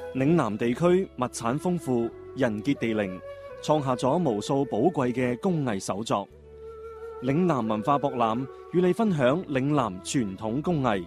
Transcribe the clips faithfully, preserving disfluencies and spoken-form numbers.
嶺南地區物產豐富，人傑地靈，創下咗無數寶貴嘅工藝手作。嶺南文化博覽與你分享嶺南傳統工藝。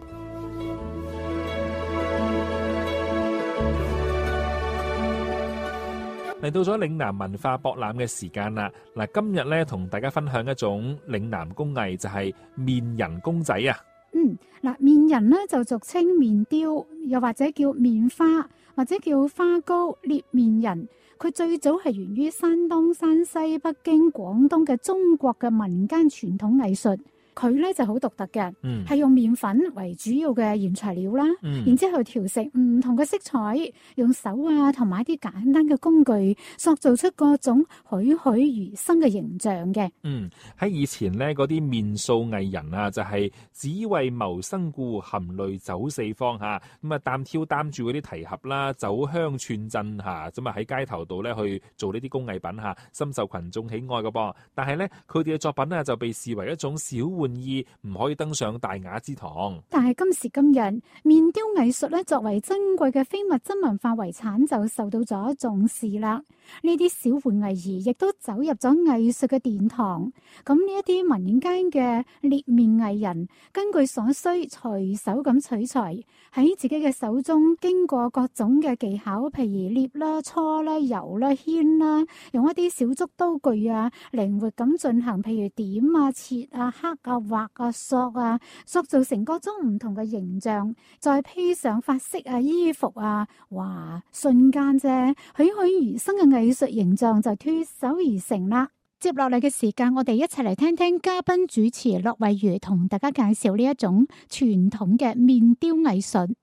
嚟到咗嶺南文化博覽嘅時間啦！嗱，今日咧同大家分享一種嶺南工藝，就係面人公仔啊！ 嗯，嗱，面人咧就俗稱面雕，又或者叫面花，或者叫花糕、捏面人。佢最早係源於山東、山西、北京、廣東嘅中國嘅民間傳統藝術。佢咧就好獨特嘅，係、嗯、用麵粉為主要嘅原材料啦，嗯、然之後調成唔同嘅色彩，用手啊同埋一啲簡單嘅工具，塑造出各種栩栩如生嘅形象嘅。 嗯，喺以前咧，嗰啲面塑藝人啊，就係、是、只為謀生故，含淚走四方吓，咁啊擔挑擔住嗰啲提盒啦，走鄉串鎮吓，咁啊喺街頭度咧去做呢啲工藝品吓，深受群眾喜愛嘅噃。但係咧，佢哋嘅作品咧就被視為一種小玩意，唔可以登上大雅之堂。 但係今時今日，面雕藝術咧作為珍貴嘅非物質文化遺產，就受到咗重視啦。呢啲小玩藝兒亦都走入咗藝術嘅殿堂。咁呢一啲民間嘅捏面藝人，根據所需，隨手咁取材，喺自己嘅手中經過各種嘅技巧，譬如捏啦、搓啦、揉啦、牽啦，用一啲小竹刀具啊，靈活咁進行，譬如點啊、切啊、刻啊、畫啊、塑啊，塑造成各種唔同嘅形象，再披上髮飾啊、衣服啊，哇！瞬間啫，栩栩如生嘅藝術形象就脫手而成啦。接落嚟嘅時間，我哋一齊嚟聽聽嘉賓主持駱惠如同大家介紹呢一種傳統嘅面雕藝術。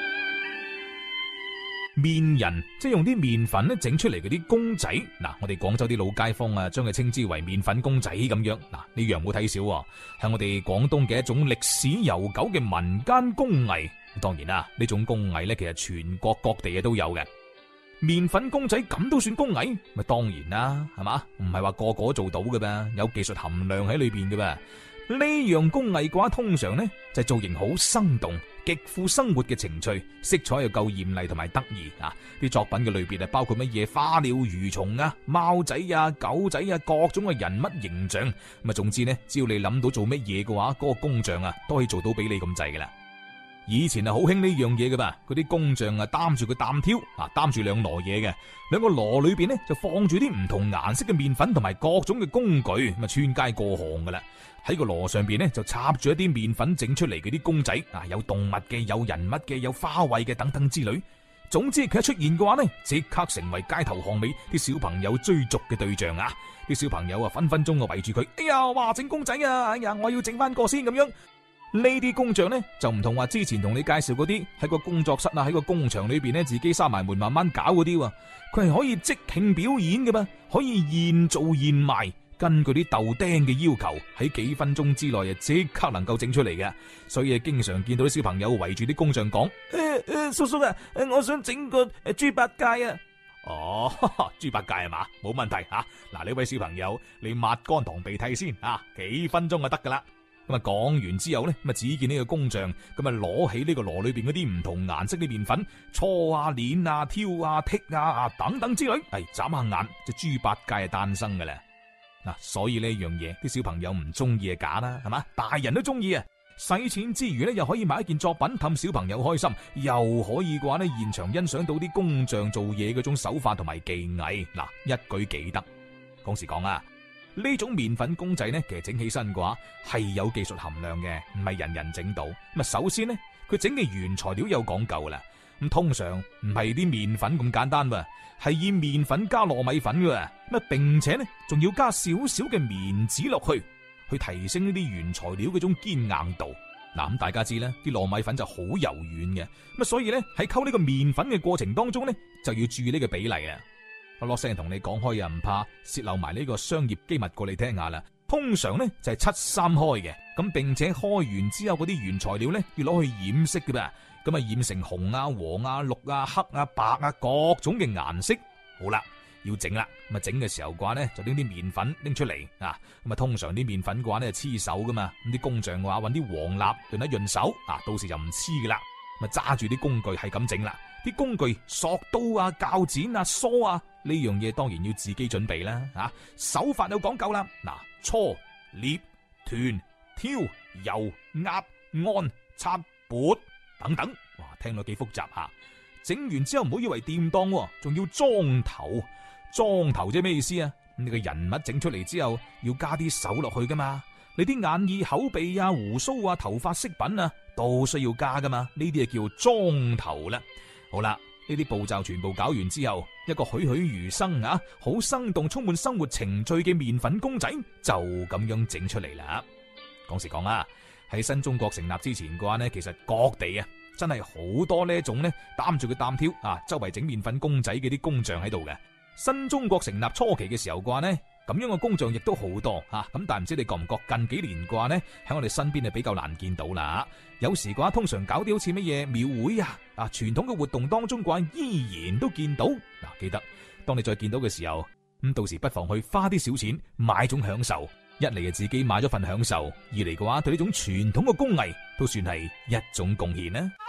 面人即係用啲麵粉咧整出嚟嗰啲公仔，嗱，我哋廣州啲老街坊啊，將佢稱之為麵粉公仔咁樣。嗱，呢樣冇睇少，係我哋廣東嘅一種歷史悠久嘅民間工藝。當然啦，呢種工藝咧，其實全國各地嘅都有嘅。麵粉公仔咁都算工藝？咪當然啦，係嘛？唔係話個個做到嘅噃，有技術含量喺裏邊嘅噃。呢樣工藝嘅話，通常呢就係造型好生動，極富生活嘅情趣，色彩又夠艷麗同埋得意啊！啲作品嘅類別啊，包括乜嘢花鳥魚蟲啊、貓仔啊、狗仔啊，各種嘅人物形象。咁啊，總之呢，只要你諗到做乜嘢嘅話，嗰個工匠啊都可以做到俾你咁滯噶啦。以前啊好興呢樣嘢噶吧，嗰啲工匠啊擔住個擔挑啊，擔住兩籮嘢嘅，兩個籮裏邊呢就放住啲唔同顏色嘅麵粉同埋各種嘅工具，咁啊穿街過巷噶啦。喺個籮上邊呢就插住一啲麵粉整出嚟嗰啲公仔啊，有動物嘅，有人物嘅，有花卉嘅等等之類。總之佢一出現嘅話呢，即刻成為街頭巷尾啲小朋友追逐嘅對象啊！啲小朋友啊分分鐘啊圍住佢，哎呀，哇整公仔啊，哎呀我要整翻個先咁樣。呢啲工匠呢，就唔同話之前同你介紹嗰啲喺個工作室啊，喺個工場裏邊呢自己閂埋門慢慢搞嗰啲喎，佢係可以即興表演嘅嘛，可以現做現賣，根據啲豆釘嘅要求，喺幾分鐘之內啊即刻能夠整出嚟嘅，所以啊經常見到啲小朋友圍住啲工匠講：誒誒，叔叔啊，我想整個誒豬八戒啊！哦，豬八戒係嘛？冇問題吓。嗱，呢位小朋友，你抹乾堂鼻涕先啊，幾分鐘就得噶啦。咁啊，講完之後咧，咁啊，只見呢個工匠咁啊，攞起呢個籮裏邊嗰啲唔同顏色嘅麵粉，搓啊、捻啊、挑啊、剔啊等等之類，係眨下眼，隻豬八戒係誕生噶啦。嗱，所以呢樣嘢，啲小朋友唔中意係假啦，係嘛？大人都中意啊！使錢之餘咧，又可以買一件作品氹小朋友開心，又可以嘅話咧，現場欣賞到啲工匠做嘢嗰種手法同埋技藝。嗱，一舉幾得。講時講啊！呢種麵粉公仔呢，其實整起身嘅話係有技術含量嘅，唔係人人整到。咁啊，首先呢，佢整嘅原材料有講究啦。咁通常唔係啲麵粉咁簡單喎，係以麵粉加糯米粉嘅。咁啊，並且呢，仲要加少少嘅棉紙落去，去提升呢啲原材料嗰種堅硬度。嗱，咁大家知啦，啲糯米粉就好柔軟嘅。咁啊，所以呢，喺溝呢個麵粉嘅過程當中呢，就要注意呢個比例啦。我攞聲同你講開又唔怕洩漏埋呢個商業機密過你聽下啦。通常呢就係七三開嘅，咁並且開完之後嗰啲原材料呢要攞去染色嘅噃，咁啊染成紅啊、黃啊、綠啊、黑啊、白啊各種嘅顏色。好啦，要整啦，咁啊整嘅時候嘅話呢就拎啲麵粉拎出嚟啊，咁啊通常啲麵粉嘅話呢係黐手噶嘛，咁啲工匠嘅話搵啲黃蠟潤一潤手啊，到時就唔黐噶啦。 咪揸住啲工具係咁整啦。啲工具索刀啊、鉸剪啊、梳啊，呢樣嘢當然要自己準備啦。啊，手法有講究啦。嗱，搓、捏、團、挑、油、壓、按、擦、撥等等，哇，聽落幾複雜吓。整完之後唔好以為掂當，仲要裝頭。裝頭即係咩意思啊？你個人物整出嚟之後，要加啲手落去噶嘛。你啲眼耳口鼻啊、鬍鬚啊、頭髮飾品啊，都需要加噶嘛。呢啲就叫裝頭啦。好啦，呢啲步驟全部搞完之後，一個栩栩如生啊、好生動、充滿生活情趣嘅麵粉公仔就咁樣整出嚟啦。講時講啊，喺新中國成立之前嘅話呢，其實各地啊真係好多呢一種呢擔住個擔挑啊，周圍整麵粉公仔嘅啲工匠喺度嘅。新中國成立初期嘅時候嘅話呢，咁樣嘅工匠亦都好多吓，咁但係唔知你覺唔覺近幾年嘅話呢，喺我哋身邊係比較難見到啦。有時嘅話，通常搞啲好似乜嘢廟會啊、啊傳統嘅活動當中嘅話，依然都見到。嗱，記得當你再見到嘅時候，咁到時不妨去花啲小錢買種享受。一嚟就自己買咗份享受，二嚟嘅話對呢種傳統嘅工藝都算係一種貢獻啦。